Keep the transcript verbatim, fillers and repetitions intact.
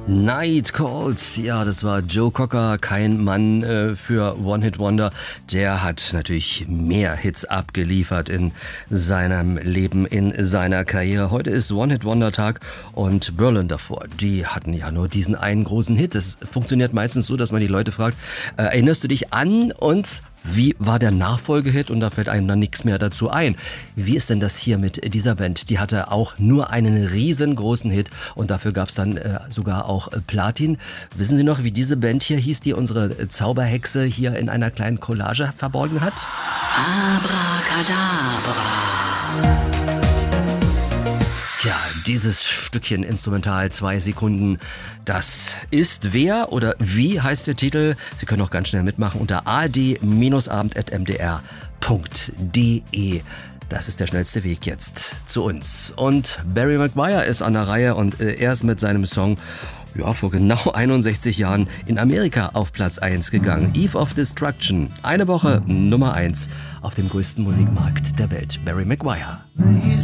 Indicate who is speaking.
Speaker 1: Night Calls, ja, das war Joe Cocker, kein Mann äh, für One-Hit-Wonder. Der hat natürlich mehr Hits abgeliefert in seinem Leben, in seiner Karriere. Heute ist One-Hit-Wonder-Tag und Berlin davor, die hatten ja nur diesen einen großen Hit. Es funktioniert meistens so, dass man die Leute fragt, äh, erinnerst du dich an uns? Wie war der Nachfolgehit? Und da fällt einem dann nichts mehr dazu ein. Wie ist denn das hier mit dieser Band? Die hatte auch nur einen riesengroßen Hit und dafür gab es dann äh, sogar auch äh, Platin. Wissen Sie noch, wie diese Band hier hieß, die unsere Zauberhexe hier in einer kleinen Collage verborgen hat?
Speaker 2: Abracadabra.
Speaker 1: Tja, dieses Stückchen Instrumental, zwei Sekunden, das ist wer oder wie heißt der Titel? Sie können auch ganz schnell mitmachen unter a d abend at m d r punkt d e. Das ist der schnellste Weg jetzt zu uns. Und Barry McGuire ist an der Reihe und er ist mit seinem Song ja, vor genau einundsechzig Jahren in Amerika auf Platz eins gegangen. Eve of Destruction. Eine Woche Nummer eins auf dem größten Musikmarkt der Welt. Barry McGuire.